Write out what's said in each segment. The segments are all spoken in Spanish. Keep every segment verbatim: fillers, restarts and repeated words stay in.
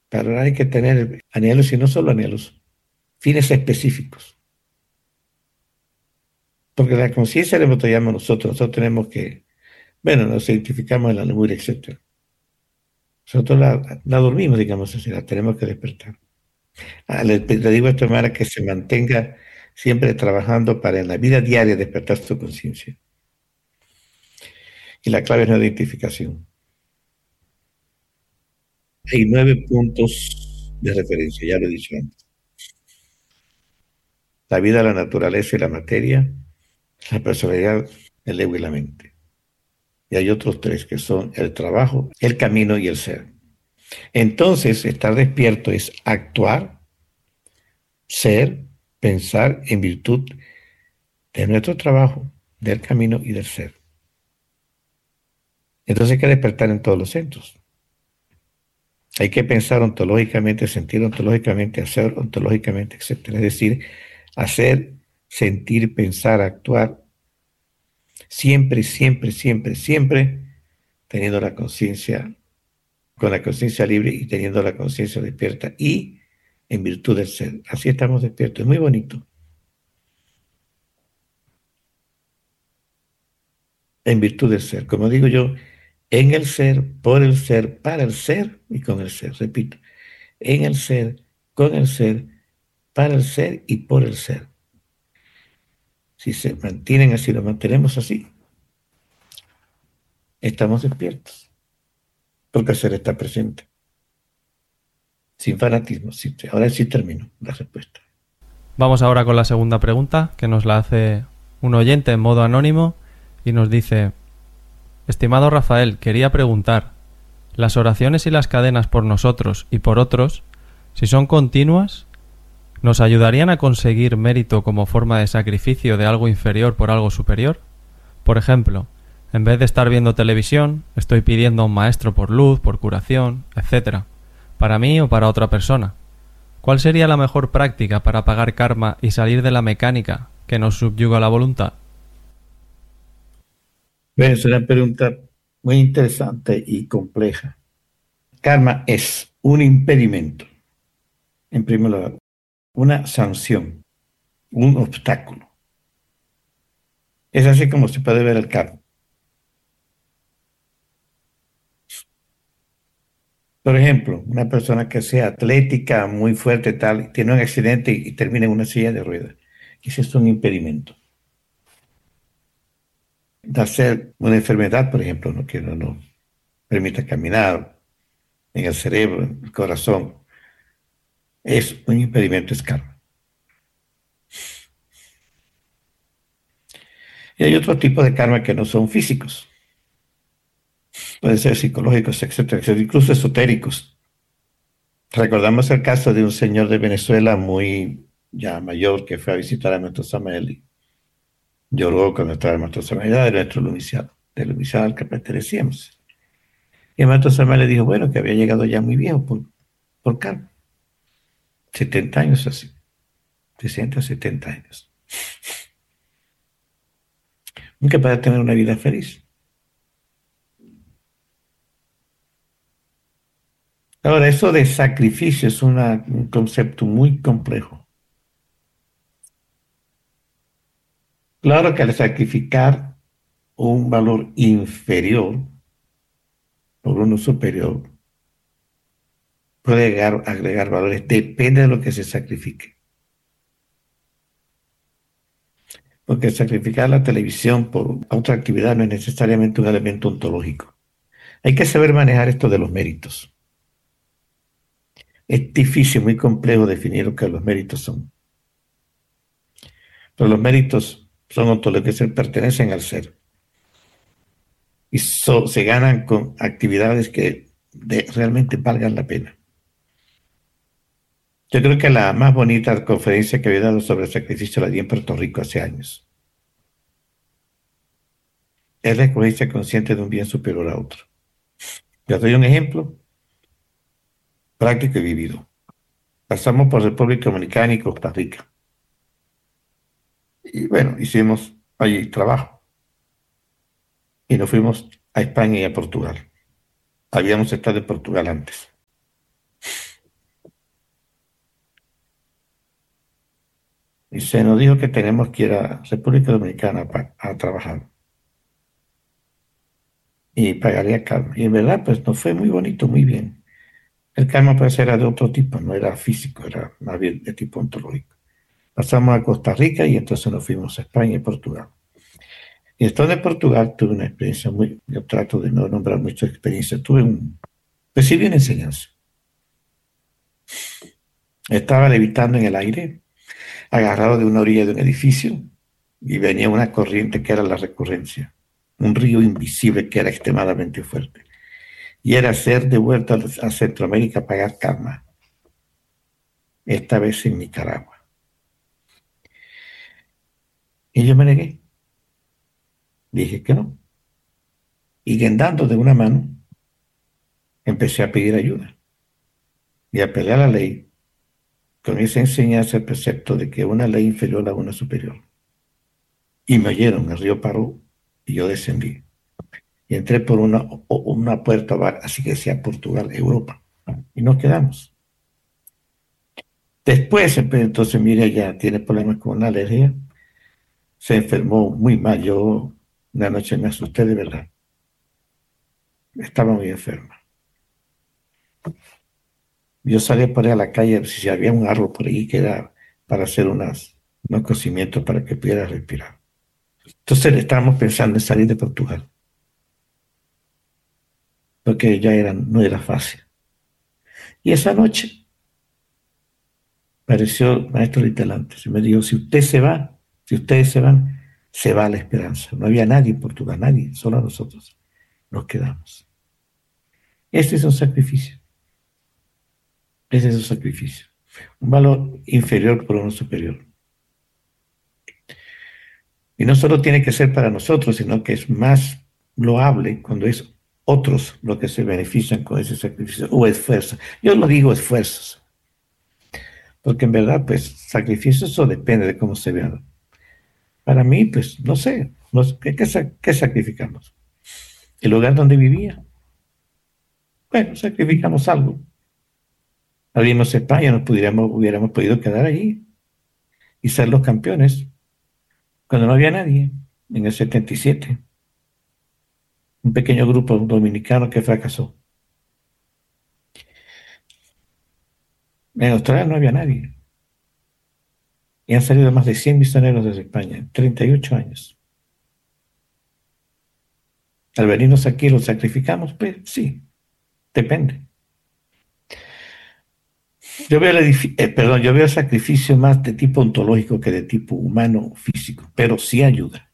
Para orar hay que tener anhelos y no solo anhelos, fines específicos. Porque la conciencia la embotellamos nosotros, nosotros tenemos que, bueno, nos identificamos en la nube, etcétera. Nosotros la, la dormimos, digamos así, la tenemos que despertar. Ah, le, le digo a esta hermana que se mantenga siempre trabajando para en la vida diaria despertar su conciencia. Y la clave es la identificación. Hay nueve puntos de referencia, ya lo he dicho antes. La vida, la naturaleza y la materia, la personalidad, el ego y la mente. Y hay otros tres que son el trabajo, el camino y el ser. Entonces, estar despierto es actuar, ser, pensar en virtud de nuestro trabajo, del camino y del ser. Entonces hay que despertar en todos los centros. Hay que pensar ontológicamente, sentir ontológicamente, hacer ontológicamente, etcétera. Es decir, hacer, sentir, pensar, actuar, siempre, siempre, siempre, siempre teniendo la conciencia, con la conciencia libre y teniendo la conciencia despierta y en virtud del ser. Así estamos despiertos. Es muy bonito. En virtud del ser. Como digo yo, en el ser, por el ser, para el ser y con el ser. Repito, en el ser, con el ser, para el ser y por el ser. Si se mantienen así, lo mantenemos así, estamos despiertos, porque el ser está presente, sin fanatismo. Sin, ahora sí termino la respuesta. Vamos ahora con la segunda pregunta, que nos la hace un oyente en modo anónimo y nos dice: estimado Rafael, quería preguntar, ¿las oraciones y las cadenas por nosotros y por otros, si son continuas, nos ayudarían a conseguir mérito como forma de sacrificio de algo inferior por algo superior? Por ejemplo, en vez de estar viendo televisión, estoy pidiendo a un maestro por luz, por curación, etcétera, para mí o para otra persona. ¿Cuál sería la mejor práctica para pagar karma y salir de la mecánica que nos subyuga la voluntad? Bueno, es una pregunta muy interesante y compleja. Karma es un impedimento, en primer lugar, una sanción, un obstáculo. Es así como se puede ver el karma. Por ejemplo, una persona que sea atlética, muy fuerte, tal, tiene un accidente y, y termina en una silla de ruedas. Ese es un impedimento. De hacer una enfermedad, por ejemplo, ¿no? Que no nos permita caminar en el cerebro, en el corazón, es un impedimento, es karma. Y hay otro tipo de karma que no son físicos, pueden ser psicológicos, etcétera, etcétera, incluso esotéricos. Recordamos el caso de un señor de Venezuela muy ya mayor que fue a visitar a nuestro Samael y lloró cuando estaba el maestro Samael, era de nuestro lumiciado, del lumiciado al que pertenecíamos. Y el maestro Samael le dijo, bueno, que había llegado ya muy viejo por, por karma, setenta años así, sesenta, setenta años. Nunca para tener una vida feliz. Ahora, eso de sacrificio es una, un concepto muy complejo. Claro que al sacrificar un valor inferior por uno superior, puede agregar, agregar valores, depende de lo que se sacrifique. Porque sacrificar la televisión por otra actividad no es necesariamente un elemento ontológico. Hay que saber manejar esto de los méritos. Es difícil, muy complejo definir lo que los méritos son. Pero los méritos son ontológicos, pertenecen al ser. Y so, se ganan con actividades que de, realmente valgan la pena. Yo creo que la más bonita conferencia que había dado sobre el sacrificio la di en Puerto Rico hace años. Es la experiencia consciente de un bien superior a otro. Les doy un ejemplo práctico y vivido. Pasamos por República Dominicana y Costa Rica. Y bueno, hicimos allí trabajo. Y nos fuimos a España y a Portugal. Habíamos estado en Portugal antes. Y se nos dijo que tenemos que ir a República Dominicana pa- a trabajar y pagaría karma. Y en verdad, pues nos fue muy bonito, muy bien. El karma pues era de otro tipo, no era físico, era más bien de tipo ontológico. Pasamos a Costa Rica y entonces nos fuimos a España y Portugal. Y estando en Portugal tuve una experiencia muy, yo trato de no nombrar mucha experiencia, tuve un, recibí una enseñanza. Estaba levitando en el aire, agarrado de una orilla de un edificio, y venía una corriente que era la recurrencia, un río invisible que era extremadamente fuerte. Y era hacer de vuelta a Centroamérica a pagar karma, esta vez en Nicaragua. Y yo me negué, dije que no. Y guindando de una mano, empecé a pedir ayuda y a pelear la ley con esa enseñanza, el precepto de que una ley inferior a una superior. Y me oyeron, el río paró y yo descendí. Y entré por una, una puerta, así que decía Portugal, Europa. Y nos quedamos. Después, entonces, mire, ya tiene problemas con una alergia. Se enfermó muy mal. Yo una noche me asusté de verdad. Estaba muy enferma. Yo salí por ahí a la calle a ver si había un árbol por ahí que era para hacer unas, unos cocimientos para que pudiera respirar. Entonces estábamos pensando en salir de Portugal, porque ya era, no era fácil. Y esa noche apareció el maestro Litelante. Se me dijo, si usted se va, si ustedes se van, se va la esperanza. No había nadie en Portugal, nadie, solo nosotros. Nos quedamos. Este es un sacrificio. Ese es un sacrificio. Un valor inferior por uno superior. Y no solo tiene que ser para nosotros, sino que es más loable cuando es otros los que se benefician con ese sacrificio o esfuerzo. Yo lo digo esfuerzos, porque en verdad, pues, sacrificio eso depende de cómo se vea. Para mí, pues, no sé, no sé ¿qué, qué, qué sacrificamos? ¿El lugar donde vivía? Bueno, sacrificamos algo. Abrimos España, nos pudiéramos, hubiéramos podido quedar allí y ser los campeones cuando no había nadie, en el setenta y siete. Un pequeño grupo dominicano que fracasó. En Australia no había nadie. Y han salido más de cien misioneros desde España, en treinta y ocho años. Al venirnos aquí, ¿lo sacrificamos? Pues sí, depende. Yo veo, el eh, perdón, yo veo el sacrificio más de tipo ontológico que de tipo humano físico, pero sí ayuda.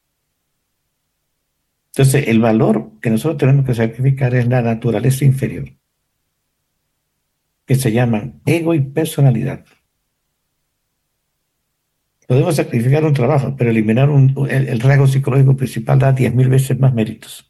Entonces, el valor que nosotros tenemos que sacrificar es la naturaleza inferior, que se llaman ego y personalidad. Podemos sacrificar un trabajo, pero eliminar un, el, el rasgo psicológico principal da diez mil veces más méritos.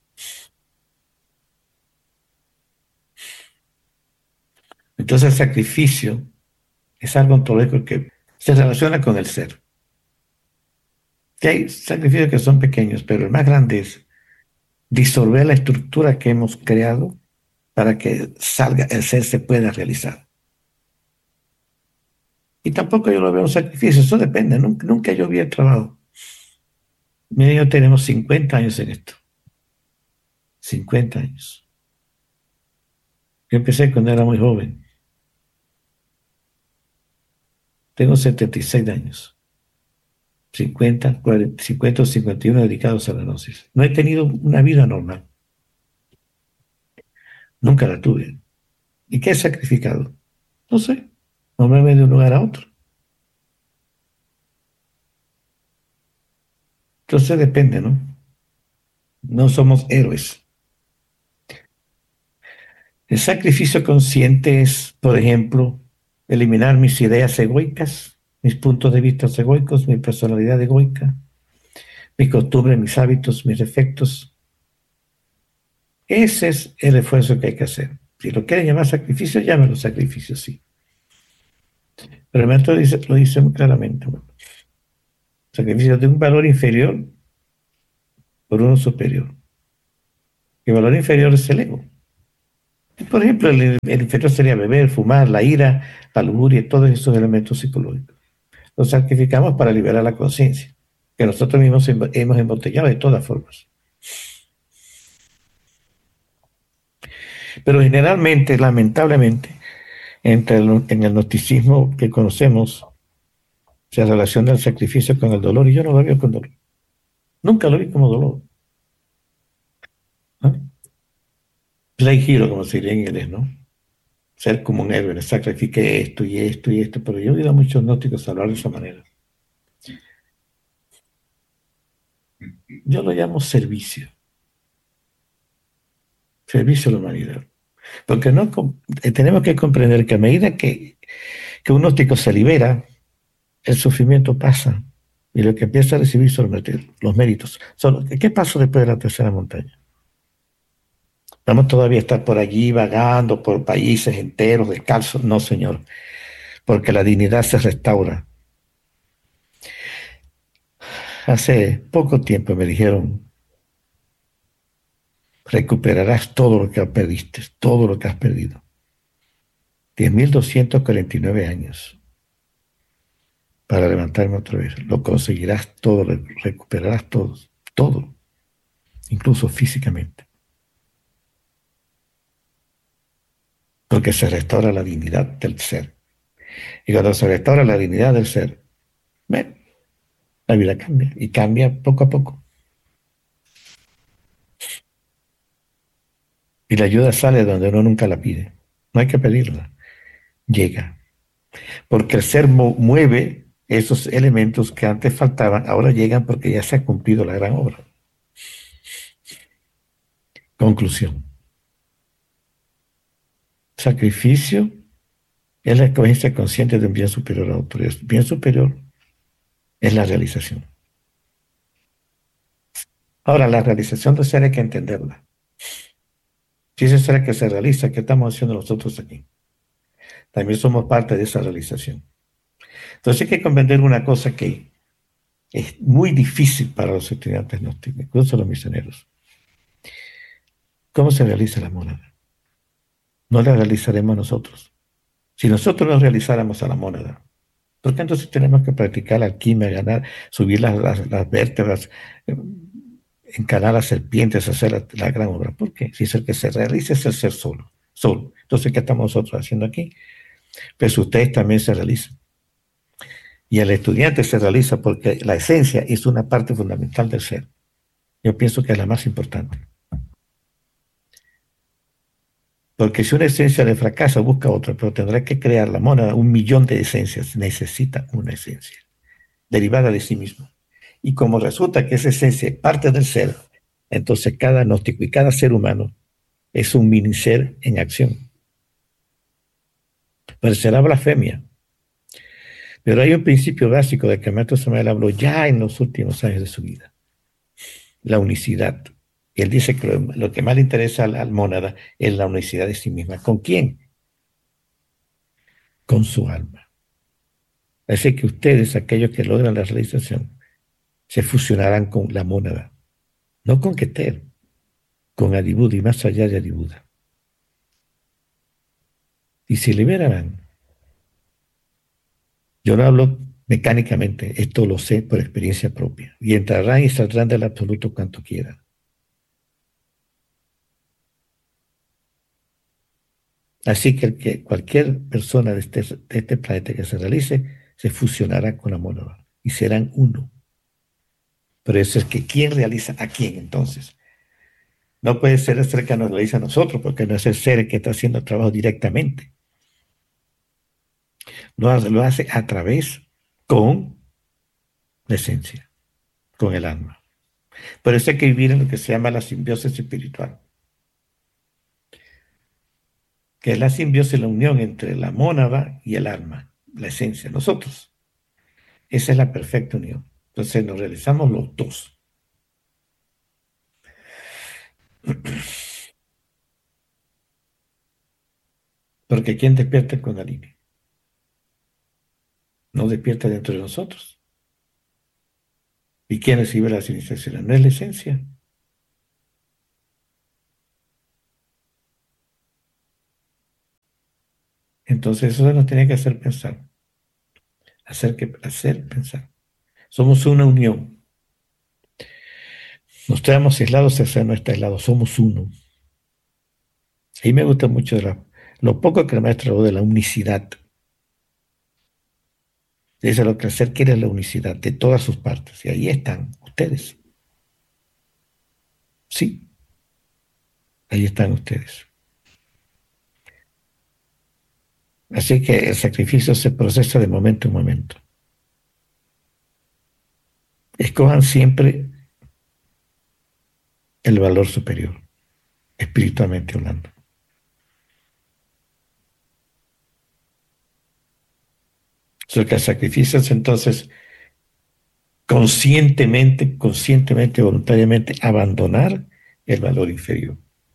Entonces, el sacrificio es algo ontológico que se relaciona con el ser. Que hay sacrificios que son pequeños, pero el más grande es disolver la estructura que hemos creado para que salga, el ser se pueda realizar. Y tampoco yo lo veo un sacrificio, eso depende, nunca, nunca yo vi el trabajo. Mira, yo tenemos cincuenta años en esto. cincuenta años. Yo empecé cuando era muy joven. Tengo setenta y seis años. cincuenta, cuarenta, cincuenta o cincuenta y uno dedicados a la gnosis. No he tenido una vida normal. Nunca la tuve. ¿Y qué he sacrificado? No sé. Moverme de un lugar a otro. Entonces depende, ¿no? No somos héroes. El sacrificio consciente es, por ejemplo, eliminar mis ideas egoicas, mis puntos de vista egoicos, mi personalidad egoica, mis costumbres, mis hábitos, mis defectos. Ese es el esfuerzo que hay que hacer. Si lo quieren llamar sacrificio, llámenlo sacrificio, sí. Pero el maestro dice, lo dice muy claramente. Bueno, sacrificio de un valor inferior por uno superior. El valor inferior es el ego. Por ejemplo, el, el inferior sería beber, fumar, la ira, la lujuria, todos esos elementos psicológicos. Lo sacrificamos para liberar la conciencia, que nosotros mismos hemos embotellado de todas formas. Pero generalmente, lamentablemente, entre el, en el gnosticismo que conocemos, se relaciona el sacrificio con el dolor, y yo no lo veo con dolor. Nunca lo vi como dolor. ¿No? Play hero, como se diría en inglés, ¿no? Ser como un héroe, le sacrifique esto y esto y esto, pero yo he oído a muchos gnósticos hablar de esa manera. Yo lo llamo servicio, servicio a la humanidad. Porque no, tenemos que comprender que a medida que, que un gnóstico se libera, el sufrimiento pasa y lo que empieza a recibir son los méritos. Son, ¿qué pasó después de la tercera montaña? Vamos todavía a estar por allí vagando por países enteros descalzos. No, señor, porque la dignidad se restaura. Hace poco tiempo me dijeron, recuperarás todo lo que perdiste, todo lo que has perdido. diez mil doscientos cuarenta y nueve años para levantarme otra vez. Lo conseguirás todo, recuperarás todo, todo, incluso físicamente. Porque se restaura la dignidad del ser. Y cuando se restaura la dignidad del ser, bueno, la vida cambia, y cambia poco a poco. Y la ayuda sale donde uno nunca la pide. No hay que pedirla. Llega. Porque el ser mueve esos elementos que antes faltaban, ahora llegan porque ya se ha cumplido la gran obra. Conclusión. Sacrificio es la conciencia consciente de un bien superior a otro. El bien superior es la realización. Ahora, la realización del ser hay que entenderla. Si ese ser que se realiza, ¿qué estamos haciendo nosotros aquí? También somos parte de esa realización. Entonces hay que comprender una cosa que es muy difícil para los estudiantes gnósticos, incluso los misioneros. ¿Cómo se realiza la mónada? No la realizaremos nosotros. Si nosotros no realizáramos a la mónada, ¿por qué entonces tenemos que practicar la alquimia, ganar, subir las, las, las vértebras, eh, encarar las serpientes, hacer la, la gran obra? ¿Por qué? Si es el que se realiza es el ser solo, solo. Entonces, ¿qué estamos nosotros haciendo aquí? Pues ustedes también se realizan. Y el estudiante se realiza porque la esencia es una parte fundamental del ser. Yo pienso que es la más importante. Porque si una esencia le fracasa, busca otra, pero tendrá que crear la mónada, un millón de esencias. Necesita una esencia, derivada de sí mismo. Y como resulta que esa esencia es parte del ser, entonces cada gnóstico y cada ser humano es un mini ser en acción. Parecerá blasfemia. Pero hay un principio básico de que el maestro Samael habló ya en los últimos años de su vida. La unicidad. Y él dice que lo, lo que más le interesa al, al mónada es la unicidad de sí misma. ¿Con quién? Con su alma. Así que ustedes, aquellos que logran la realización, se fusionarán con la mónada. No con Keter, con Adibuda y más allá de Adibuda. Y se liberarán. Yo no hablo mecánicamente, esto lo sé por experiencia propia. Y entrarán y saldrán del absoluto cuanto quieran. Así que, que cualquier persona de este, de este planeta que se realice, se fusionará con la mónada y serán uno. Pero eso es que ¿quién realiza a quién entonces? No puede ser el ser que nos realiza a nosotros, porque no es el ser que está haciendo el trabajo directamente. Lo hace, lo hace a través con la esencia, con el alma. Por eso hay que vivir en lo que se llama la simbiosis espiritual, que es la simbiosis, la unión entre la mónada y el alma, la esencia, nosotros. Esa es la perfecta unión. Entonces nos realizamos los dos. Porque ¿quién despierta el Kundalini? No despierta dentro de nosotros. ¿Y quién recibe las iniciaciones? No es la esencia. Entonces eso nos tiene que hacer pensar. Hacer, que, hacer pensar. Somos una unión. No estamos aislados, el ser no está aislado, somos uno. Y me gusta mucho de la, lo poco que el maestro habló de la unicidad. Dice lo que el ser quiere es la unicidad de todas sus partes. Y ahí están ustedes. Sí, ahí están ustedes. Así que el sacrificio se procesa de momento en momento. Escojan siempre el valor superior, espiritualmente hablando. So que el sacrificio es entonces conscientemente, conscientemente, voluntariamente abandonar el valor inferior.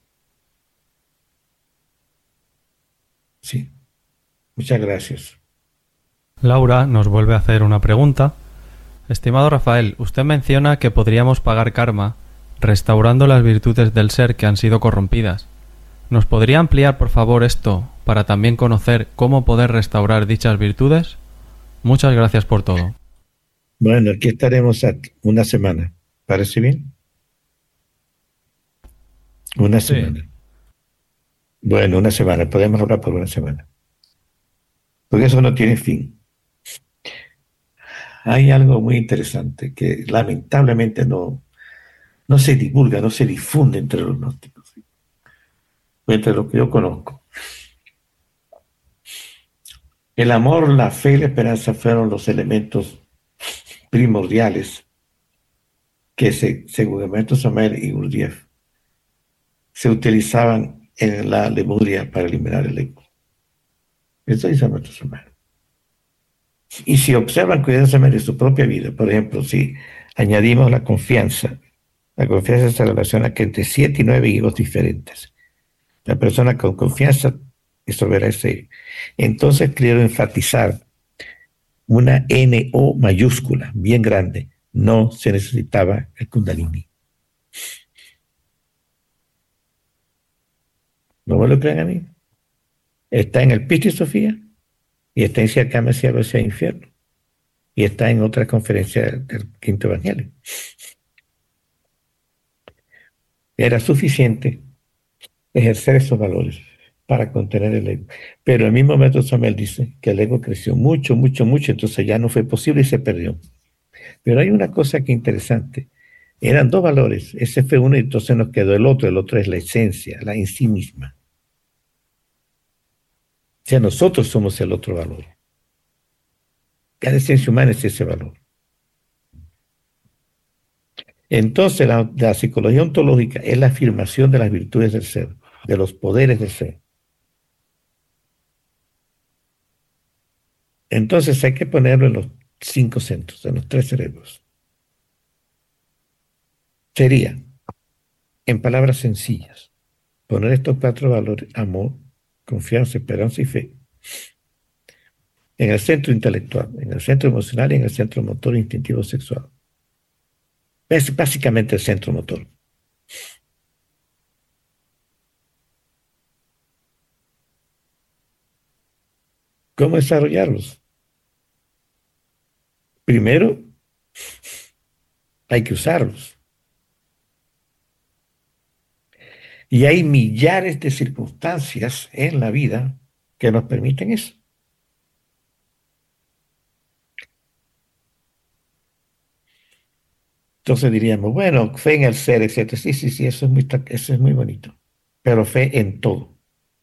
Sí. Muchas gracias. Laura nos vuelve a hacer una pregunta. Estimado Rafael, usted menciona que podríamos pagar karma restaurando las virtudes del ser que han sido corrompidas. ¿Nos podría ampliar, por favor, esto para también conocer cómo poder restaurar dichas virtudes? Muchas gracias por todo. Bueno, aquí estaremos una semana. ¿Parece bien? Una Sí. semana. Bueno, una semana. Podemos hablar por una semana. Porque eso no tiene fin. Hay algo muy interesante que lamentablemente no, no se divulga, no se difunde entre los gnósticos, entre los que yo conozco. El amor, la fe y la esperanza fueron los elementos primordiales que, se, según Hermeto Somer y Gurdjieff, se utilizaban en la Lemuria para eliminar el ego. Eso dice Hermeto Somer. Y si observan cuidadosamente su propia vida, por ejemplo, si añadimos la confianza, la confianza se relaciona que entre siete y nueve egos diferentes. La persona con confianza resolverá ese. Entonces quiero enfatizar una N O mayúscula, bien grande. No se necesitaba el Kundalini. ¿No me lo crean a mí? Está en el Piti Sofía y está en Si el Kama Cielo hacia Infierno y está en otra conferencia del, del Quinto Evangelio. Era suficiente ejercer esos valores para contener el ego. Pero el mismo Método Samuel dice que el ego creció mucho, mucho, mucho, entonces ya no fue posible y se perdió. Pero hay una cosa que es interesante. Eran dos valores, ese fue uno y entonces nos quedó el otro, el otro es la esencia, la en sí misma. O sea, nosotros somos el otro valor. Cada esencia humana es ese valor. Entonces la, la psicología ontológica es la afirmación de las virtudes del ser, de los poderes del ser. Entonces hay que ponerlo en los cinco centros, en los tres cerebros. Sería, en palabras sencillas, poner estos cuatro valores, amor, confianza, esperanza y fe, en el centro intelectual, en el centro emocional y en el centro motor instintivo sexual. Es básicamente el centro motor. ¿Cómo desarrollarlos? Primero, hay que usarlos. Y hay millares de circunstancias en la vida que nos permiten eso. Entonces diríamos, bueno, fe en el ser, etcétera. Sí, sí, sí, eso es muy, eso es muy bonito. Pero fe en todo.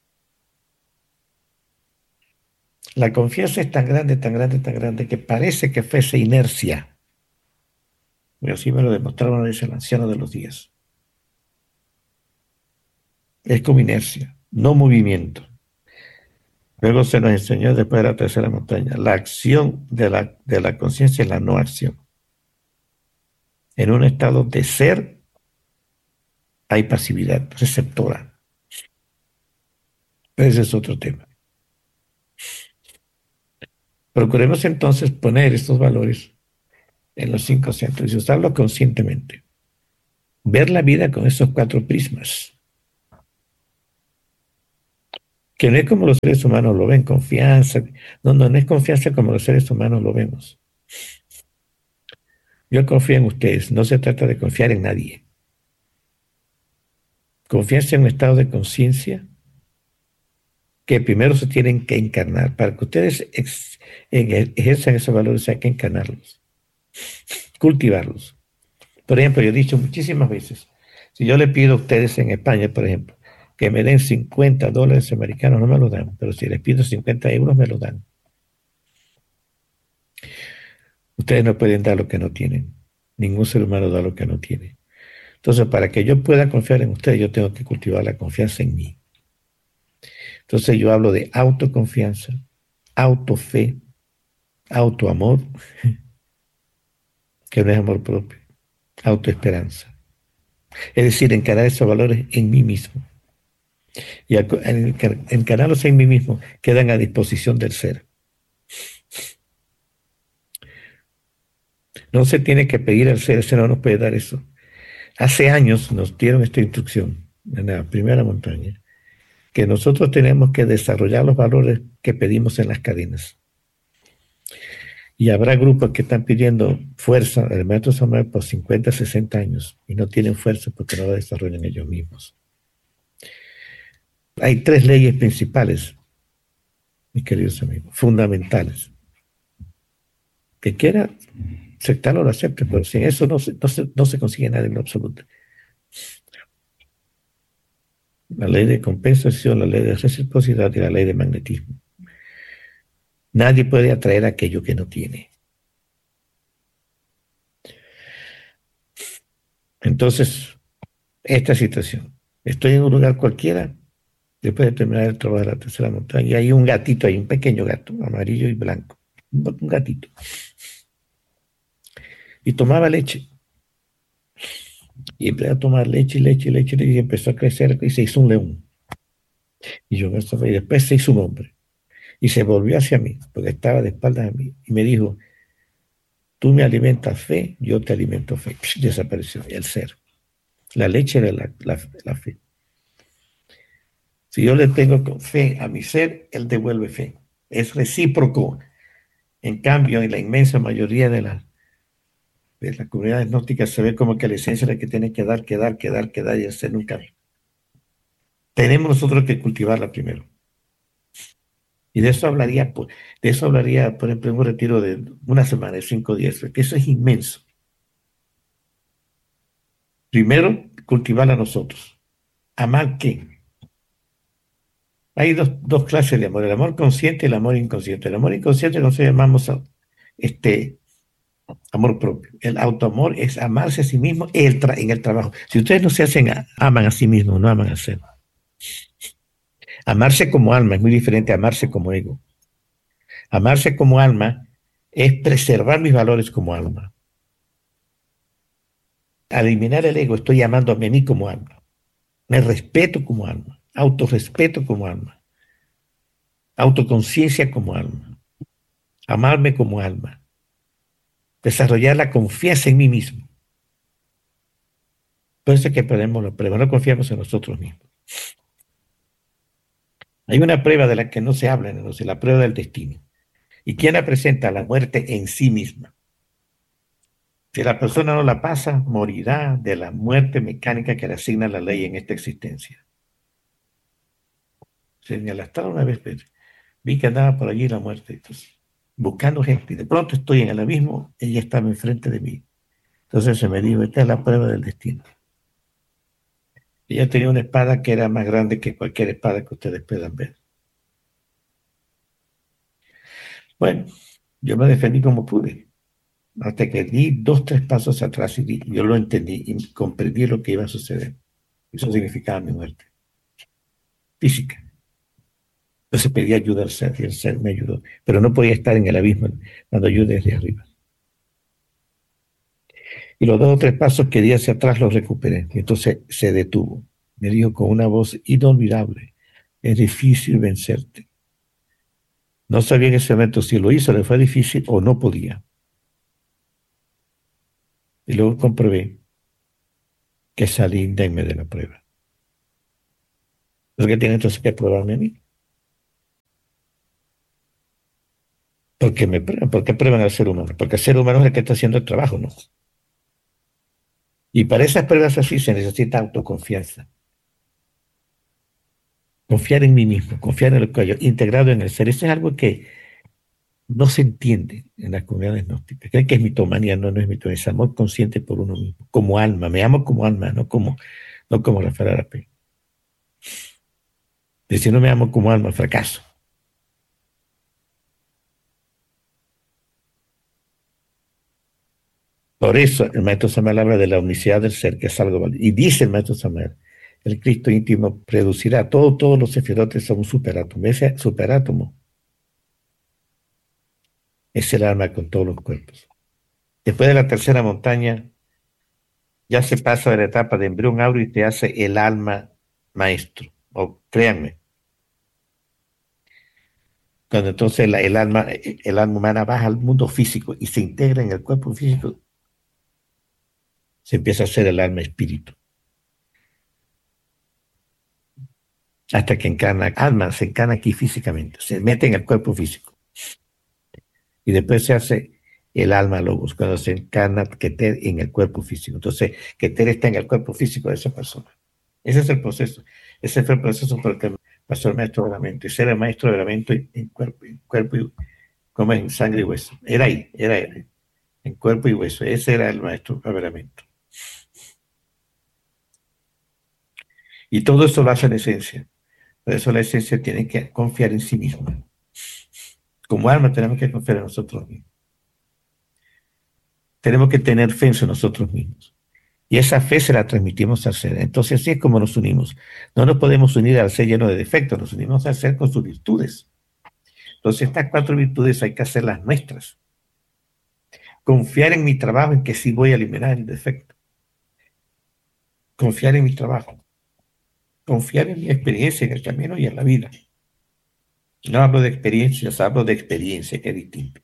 La confianza es tan grande, tan grande, tan grande que parece que fuese inercia. Y así me lo demostraron una vez el anciano de los días. Es como inercia, no movimiento. Luego se nos enseñó después de la tercera montaña, la acción de la, de la conciencia es la no acción. En un estado de ser hay pasividad receptora. Pero ese es otro tema. Procuremos entonces poner estos valores en los cinco centros y usarlos conscientemente. Ver la vida con esos cuatro prismas. Que no es como los seres humanos lo ven, confianza. No, no, no es confianza como los seres humanos lo vemos. Yo confío en ustedes, no se trata de confiar en nadie. Confianza en un estado de conciencia que primero se tienen que encarnar. Para que ustedes ex, en, ejerzan esos valores hay que encarnarlos, cultivarlos. Por ejemplo, yo he dicho muchísimas veces, si yo le pido a ustedes en España, por ejemplo, que me den cincuenta dólares americanos, no me lo dan, pero si les pido cincuenta euros, me lo dan. Ustedes no pueden dar lo que no tienen. Ningún ser humano da lo que no tiene. Entonces, para que yo pueda confiar en ustedes, yo tengo que cultivar la confianza en mí. Entonces, yo hablo de autoconfianza, autofe, autoamor, que no es amor propio, autoesperanza. Es decir, encarar esos valores en mí mismo. Y al encararlos en mí mismo, quedan a disposición del ser. No se tiene que pedir al ser, el ser no nos puede dar eso. Hace años nos dieron esta instrucción en la primera montaña, que nosotros tenemos que desarrollar los valores que pedimos en las cadenas. Y habrá grupos que están pidiendo fuerza al maestro Samuel por cincuenta, sesenta años y no tienen fuerza porque no la desarrollan ellos mismos. Hay tres leyes principales, mis queridos amigos, fundamentales. Que quiera aceptarlo, lo acepte, pero sin eso no se, no se, no se consigue nada en lo absoluto. La ley de compensación, la ley de reciprocidad y la ley de magnetismo. Nadie puede atraer aquello que no tiene. Entonces, esta situación. Estoy en un lugar cualquiera, después de terminar el trabajo de la tercera montaña, y hay un gatito ahí, un pequeño gato, amarillo y blanco. Un gatito. Y tomaba leche. Y empezó a tomar leche, leche, leche, leche, y empezó a crecer y se hizo un león. Y yo me estaba, y después se hizo un hombre. Y se volvió hacia mí, porque estaba de espaldas a mí, y me dijo, tú me alimentas fe, yo te alimento fe. Psh, desapareció el ser. La leche era la, la, la fe. Si yo le tengo fe a mi ser, él devuelve fe. Es recíproco. En cambio, en la inmensa mayoría de las de la comunidad gnóstica se ve como que la esencia es la que tiene que dar, que dar, que dar, que dar y hacer nunca. Tenemos nosotros que cultivarla primero. Y de eso hablaría, de eso hablaría, por ejemplo, en un retiro de una semana, de cinco días, porque eso es inmenso. Primero, cultivarla nosotros. ¿Amar qué? Hay dos, dos clases de amor, el amor consciente y el amor inconsciente. El amor inconsciente nosotros llamamos este, amor propio. El autoamor es amarse a sí mismo el en el trabajo. Si ustedes no se hacen, aman a sí mismos, no aman a ser. Amarse como alma es muy diferente a amarse como ego. Amarse como alma es preservar mis valores como alma. Al eliminar el ego, estoy amándome a mí como alma. Me respeto como alma. Autorrespeto como alma. Autoconciencia como alma. Amarme como alma. Desarrollar la confianza en mí mismo. Por eso es que perdemos la prueba. No confiamos en nosotros mismos. Hay una prueba de la que no se habla, ¿no? La prueba del destino. ¿Y quién la presenta? La muerte en sí misma. Si la persona no la pasa, morirá de la muerte mecánica que le asigna la ley en esta existencia. Señalastaba una vez, vi que andaba por allí la muerte, entonces, buscando gente, y de pronto estoy en el abismo, ella estaba enfrente de mí. Entonces se me dijo, esta es la prueba del destino. Ella tenía una espada que era más grande que cualquier espada que ustedes puedan ver. Bueno, yo me defendí como pude, hasta que di dos, tres pasos atrás y di, yo lo entendí y comprendí lo que iba a suceder. Eso significaba mi muerte física. Entonces pedí ayuda al ser y el ser me ayudó, pero no podía estar en el abismo cuando yo desde arriba. Y los dos o tres pasos que di hacia atrás los recuperé. Y entonces se detuvo. Me dijo con una voz inolvidable, es difícil vencerte. No sabía en ese momento si lo hizo, le fue difícil o no podía. Y luego comprobé que salí indemne de la prueba. ¿Pero qué tiene entonces que probarme a mí? Porque me prueban, ¿por qué prueban al ser humano? Porque el ser humano es el que está haciendo el trabajo, ¿no? Y para esas pruebas así se necesita autoconfianza. Confiar en mí mismo, confiar en el cuello, integrado en el ser. Eso es algo que no se entiende en las comunidades gnósticas. Creen que es mitomanía, no, no es mitomanía, es amor consciente por uno mismo, como alma. Me amo como alma, no como, no como Rafael Arapé. Si no me amo como alma, fracaso. Por eso el maestro Samuel habla de la unicidad del ser, que es algo válido. Y dice el maestro Samuel, el Cristo íntimo producirá, todo, todos los sefirotes son un superátomo. Ese superátomo es el alma con todos los cuerpos. Después de la tercera montaña, ya se pasa de la etapa de embrión áureo y te hace el alma maestro. O créanme, cuando entonces la, el, alma, el alma humana baja al mundo físico y se integra en el cuerpo físico, se empieza a hacer el alma espíritu. Hasta que encarna, alma se encarna aquí físicamente, se mete en el cuerpo físico. Y después se hace el alma logos, cuando se encarna Keter en el cuerpo físico. Entonces, Keter está en el cuerpo físico de esa persona. Ese es el proceso. Ese fue el proceso por el que pasó el maestro de la mente. Ser el maestro de la mente en cuerpo, en cuerpo y como en sangre y hueso. Era ahí, era él, en cuerpo y hueso. Ese era el maestro de la mente. Y todo eso lo hace la esencia. Por eso la esencia tiene que confiar en sí misma. Como alma tenemos que confiar en nosotros mismos. Tenemos que tener fe en nosotros mismos. Y esa fe se la transmitimos al ser. Entonces así es como nos unimos. No nos podemos unir al ser lleno de defectos, nos unimos al ser con sus virtudes. Entonces estas cuatro virtudes hay que hacerlas nuestras. Confiar en mi trabajo, en que sí voy a eliminar el defecto. Confiar en mi trabajo. Confiar en mi experiencia en el camino y en la vida. No hablo de experiencias, hablo de experiencia, que es distinto.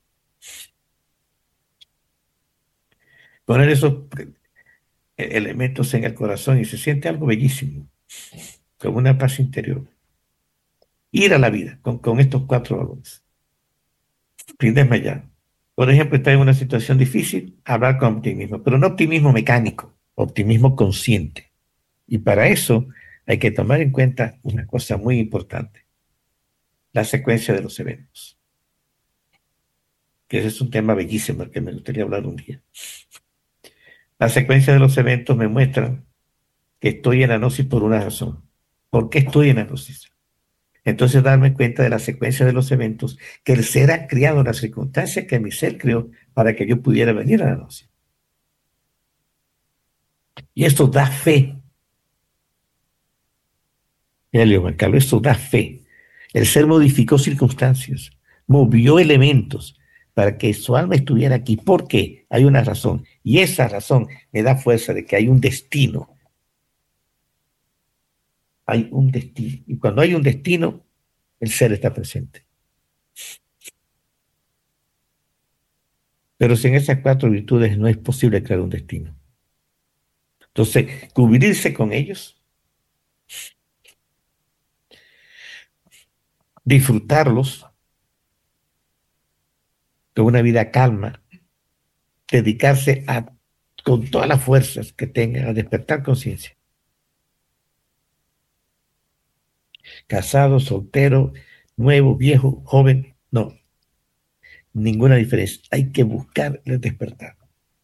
Poner esos elementos en el corazón y se siente algo bellísimo, como una paz interior. Ir a la vida con, con estos cuatro valores. Sin desmayar. Por ejemplo, está en una situación difícil, hablar con optimismo, pero no optimismo mecánico, optimismo consciente. Y para eso hay que tomar en cuenta una cosa muy importante, la secuencia de los eventos. Que ese es un tema bellísimo del que me gustaría hablar un día. La secuencia de los eventos me muestra que estoy en la gnosis por una razón. ¿Por qué estoy en la gnosis? Entonces darme cuenta de la secuencia de los eventos, que el ser ha creado las circunstancias que mi ser creó para que yo pudiera venir a la gnosis. Y esto da fe. Helio, Juan Carlos, esto da fe. El ser modificó circunstancias, movió elementos para que su alma estuviera aquí. ¿Por qué? Hay una razón. Y esa razón me da fuerza de que hay un destino. Hay un destino. Y cuando hay un destino, el ser está presente. Pero sin esas cuatro virtudes no es posible crear un destino. Entonces, cubrirse con ellos, disfrutarlos, con una vida calma, dedicarse a, con todas las fuerzas que tengan, a despertar conciencia. Casado, soltero, nuevo, viejo, joven, no. Ninguna diferencia. Hay que buscar el despertar.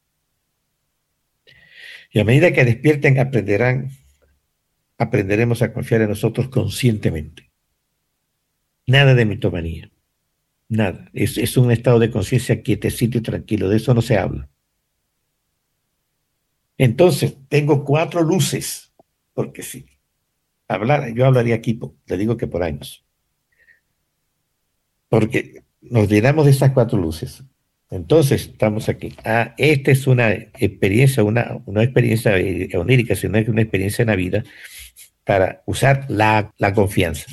Y a medida que despierten, aprenderán, aprenderemos a confiar en nosotros conscientemente. Nada de mitomanía. Nada. Es, es un estado de conciencia quietecito y tranquilo. De eso no se habla. Entonces, tengo cuatro luces. Porque sí. Hablar, yo hablaría aquí, le digo que por años. Porque nos llenamos de esas cuatro luces. Entonces, estamos aquí. Ah, esta es una experiencia, una, una experiencia onírica, sino es una experiencia en la vida para usar la, la confianza.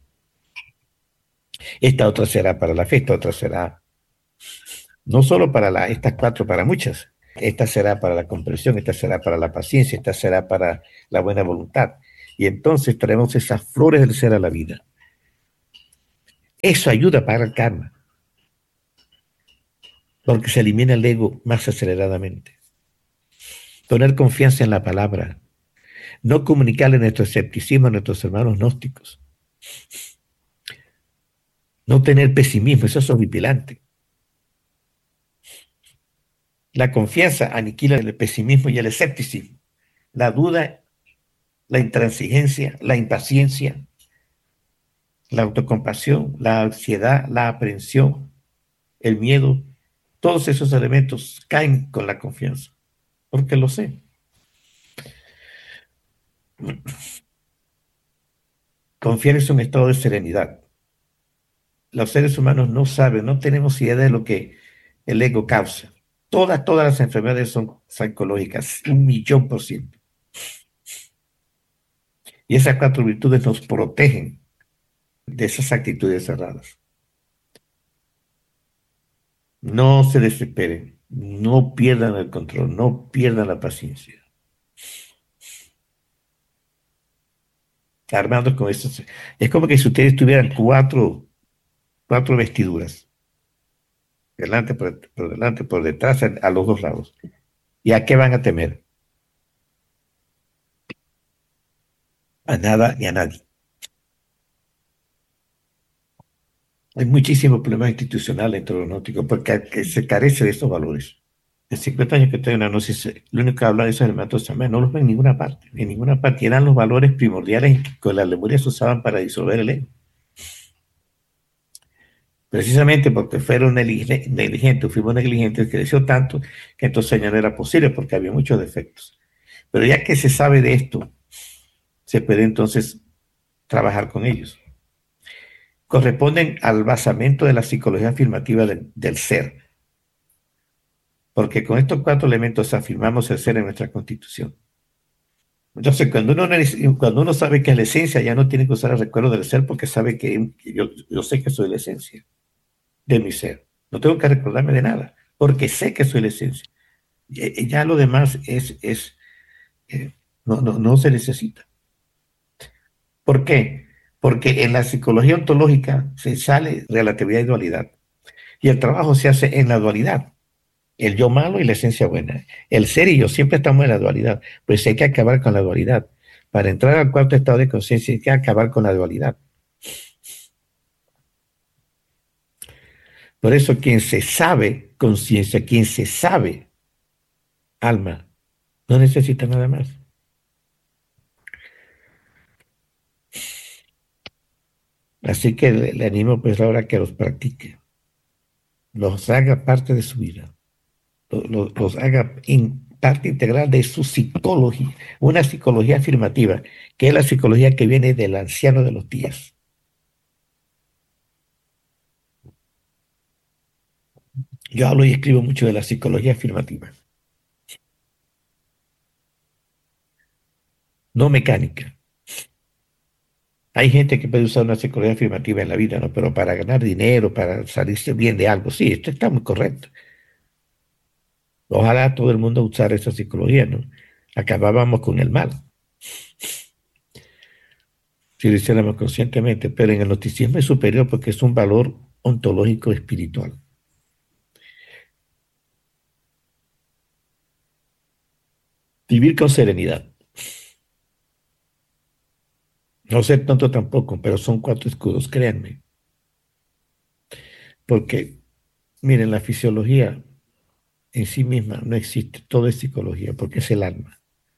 Esta otra será para la fe, esta otra será no solo para la, estas cuatro, para muchas. Esta será para la comprensión, esta será para la paciencia, esta será para la buena voluntad. Y entonces traemos esas flores del ser a la vida. Eso ayuda para el karma. porque se elimina el ego más aceleradamente. Poner confianza en la palabra, no comunicarle nuestro escepticismo a nuestros hermanos gnósticos, no tener pesimismo, eso es horripilante. La confianza aniquila el pesimismo y el escepticismo, la duda, la intransigencia, la impaciencia, la autocompasión, la ansiedad, la aprensión, el miedo, todos esos elementos caen con la confianza, porque lo sé. Confiar es un estado de serenidad. Los seres humanos no saben, no tenemos idea de lo que el ego causa. Todas, todas las enfermedades son psicológicas, un millón por ciento. Y esas cuatro virtudes nos protegen de esas actitudes cerradas. No se desesperen, no pierdan el control, no pierdan la paciencia. Armados con eso, es como que si ustedes tuvieran cuatro, cuatro vestiduras, delante, por, por delante, por detrás, a, a los dos lados. ¿Y a qué van a temer? A nada ni a nadie. Hay muchísimos problemas institucionales entre los gnósticos porque se carece de estos valores. En cincuenta años que estoy en la gnosis, lo único que habla de esos elementos también no los ven en ninguna parte. En ninguna parte eran los valores primordiales que con la Lemuria se usaban para disolver el ego. Precisamente porque fueron negligentes, fuimos negligentes, creció tanto que entonces ya no era posible porque había muchos defectos. Pero ya que se sabe de esto, se puede entonces trabajar con ellos. Corresponden al basamento de la psicología afirmativa del, del ser. Porque con estos cuatro elementos afirmamos el ser en nuestra constitución. Entonces, cuando uno, cuando uno sabe que es la esencia, ya no tiene que usar el recuerdo del ser porque sabe que yo, yo sé que soy la esencia de mi ser. No tengo que recordarme de nada, porque sé que soy la esencia. Ya lo demás es, es eh, no, no, no se necesita. ¿Por qué? Porque en la psicología ontológica se sale relatividad y dualidad. Y el trabajo se hace en la dualidad. El yo malo y la esencia buena. El ser y yo siempre estamos en la dualidad. Pues hay que acabar con la dualidad. Para entrar al cuarto estado de conciencia hay que acabar con la dualidad. Por eso quien se sabe conciencia, quien se sabe alma, no necesita nada más. Así que le, le animo pues ahora que los practique. Los haga parte de su vida. Los, los, los haga in, parte integral de su psicología. Una psicología afirmativa, que es la psicología que viene del anciano de los días. Yo hablo y escribo mucho de la psicología afirmativa. No mecánica. Hay gente que puede usar una psicología afirmativa en la vida, ¿no? Pero para ganar dinero, para salirse bien de algo. Sí, esto está muy correcto. Ojalá todo el mundo usara esa psicología, ¿no? Acabábamos con el mal. Si lo hiciéramos conscientemente, pero en el gnosticismo es superior porque es un valor ontológico espiritual. Vivir con serenidad. No ser tonto tampoco, pero son cuatro escudos, créanme. Porque, miren, la fisiología en sí misma no existe, todo es psicología, porque es el alma.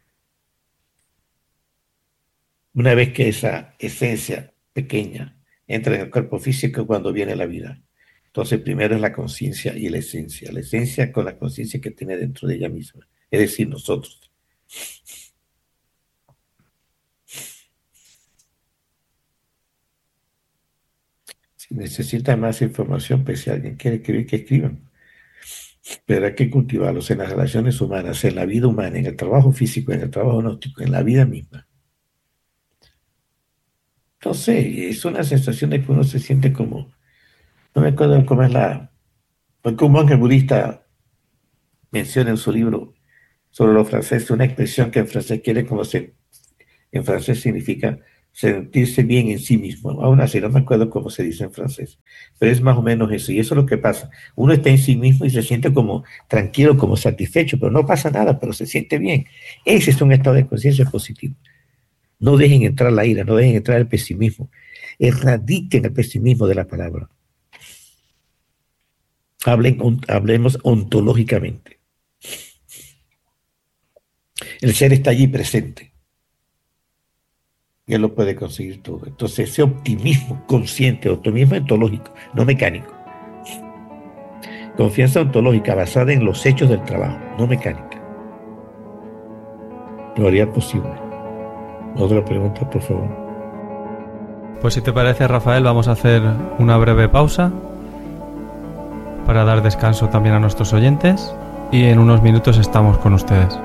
Una vez que esa esencia pequeña entra en el cuerpo físico, cuando viene la vida. Entonces, primero es la conciencia y la esencia. La esencia con la conciencia que tiene dentro de ella misma, es decir, nosotros. Si necesitan más información, pues si alguien quiere escribir, que escriban. Pero hay que cultivarlos en las relaciones humanas, en la vida humana, en el trabajo físico, en el trabajo gnóstico, en la vida misma. No sé, es una sensación de que uno se siente como, no me acuerdo cómo es la, porque un monje budista menciona en su libro sobre los franceses una expresión que en francés quiere como se, en francés significa sentirse bien en sí mismo. Aún así, no me acuerdo cómo se dice en francés, pero es más o menos eso, y eso es lo que pasa. Uno está en sí mismo y se siente como tranquilo, como satisfecho, pero no pasa nada, pero se siente bien. Ese es un estado de conciencia positivo. No dejen entrar la ira, no dejen entrar el pesimismo. Erradiquen el pesimismo de la palabra. Hablen, hablemos ontológicamente. El ser está allí presente. Y él lo puede conseguir todo. Entonces, ese optimismo consciente, optimismo ontológico, no mecánico. Confianza ontológica basada en los hechos del trabajo, no mecánica. Lo haría posible. Otra pregunta, por favor. Pues si te parece, Rafael, vamos a hacer una breve pausa para dar descanso también a nuestros oyentes y en unos minutos estamos con ustedes.